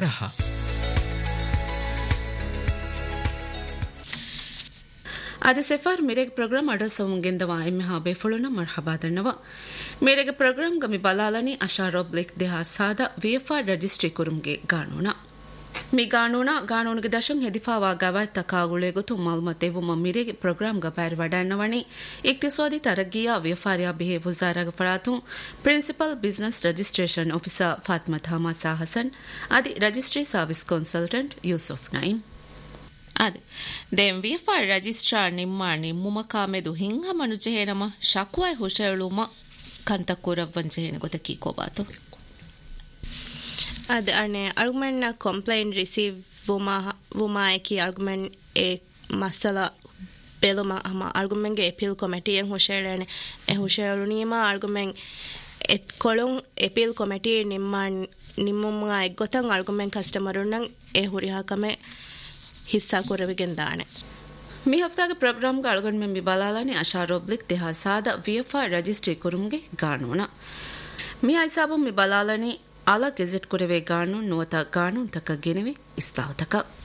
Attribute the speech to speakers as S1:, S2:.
S1: ಬರಹ
S2: ಆದ ಸೆಫಾರ್ ಮೇರೆಗೆ ಪ್ರೋಗ್ರಾಮ್ ಅಡ ಸೌಂಗೆಂದವ ಎಮ್ಮೆ ಹಾಬೆ ಫುಳುನ ಮರ್ಹಬಾದನ್ನವ ಮೇರೆಗೆ ಪ್ರೋಗ್ರಾಮ್ ಗಮಿ ಬಲಾಲನಿ ಅಶಾರೋಬ್ಲಿಕ್ ದೇಹ ಸಾದ ವಿಎಫ್ಆರ್ ರಿಜಿಸ್ಟ್ರಿ ಕುರುಮ್ಗೆ ಗಾಣೋಣ ಮಿ ಗಾಣೋಣಗೆ ದಶಂ ಹೆದಿಫಾವಾ ಗವಾಯ್ ತಕಾಗುಳೆ ಗೊತ್ತು ಮಾಲ್ಮತೆ ವುಮ ಮಿರೆಗೆ ಪ್ರೋಗ್ರಾಮ್ ಗ ಬ್ಯಾರ್ ವಡಾಣ್ಣವಣಿ ಇಕ್ತಿಸಾದಿ ತರಗಿಯ ವಿಎಫ್ಆರ್ ಯಾ ಬಿಹೆ ವಜಾರಗ ಫಳಾತು principal business registration officer Fatma ಥಾಮಸಾ Hasan ಆದಿ registry service consultant Yusuf name ಅದೆ ದೆಂ ವಿಎಫ್ಆರ್ ರಿಜಿಸ್ಟ್ರಾರ್ ನಿಮ್ಮಾಣಿ ಮುಮಕಾಮೆದು ಹಿಂಗ ಮನುಜೆಹೇನಮ ಶಕ್ವಾಯ್ ಹುಷೇಳುಮ ಕಂತಕೂರವ್ವಂಜೆಹೇನ ಗೊತಕಿ ಕೋಬಾತು
S3: ಅದ ಅಣೆ ಆರ್ಗ್ಯುಮೆಂಟ್ ನ ಕಂಪ್ಲೇಂಟ್ ರಿಸೀವ್ ವುಮಾ ಏಕಿ ಆರ್ಗ್ಯುಮೆಂಟ್ ಎ ಮಸಲ ಬೆಲುಮ ಅಮ ಆರ್ಗ್ಯುಮೆಂಟ್ ಗೆ ಎಪೀಲ್ ಕಮಿಟಿ ಎಂ ಹುಷೇಳನೆ ಎ ಹುಷೇಳುನಿಮ ಆರ್ಗ್ಯುಮೆಂಟ್ ಎತ್ ಕೊಳುಂ ಎಪೀಲ್ ಕಮಿಟಿ ನಿಮ್ಮುಮ ಎಗ್ಗೊತಂ ಆರ್ಗ್ಯುಮೆಂಟ್ ಕಸ್ಟಮರುನ್ನಂ ಎ ಹುರಿಹಾಕಮೆ ಹಿಸ್ಸಾ ಕೊರವಿಗೆಂದಾಣೆ
S2: ಮಿ ಹಫ್ತಾಗ ಪ್ರೋಗ್ರಾಮ್ಗ ಅಳಗಣ್ಮೆ ಮಿಬಲಾಲನೆ ಅಶಾರೋಬ್ಲಿಕ್ ದೇಹ ಸಾದ ವಿಎಫ್ಆರ್ ರಿಜಿಸ್ಟ್ರಿ ಕುರುಮ್ಗೆ ಗಾಣೋಣ ಮಿ ಐಸಾಬು ಮಿಬಲಾಲನೆ ಅಲ ಗೆಜೆಟ್ ಕುರವೆ ಗಾಣು ನುವತ ಗಾಣು ತಕ ಗೆನೆವೆ ಇಸ್ಲಾವತಕ